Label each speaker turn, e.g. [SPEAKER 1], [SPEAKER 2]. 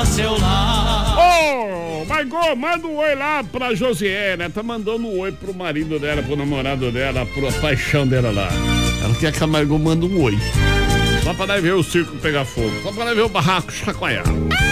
[SPEAKER 1] seu lar.
[SPEAKER 2] Ô, Margot, manda um oi lá pra Josiane. Ela tá mandando um oi pro marido dela, pro namorado dela, pro paixão dela lá. Ela quer que a Margot manda um oi. Só pra nós ver o circo pegar fogo. Só pra nós ver o barraco chacoalhar.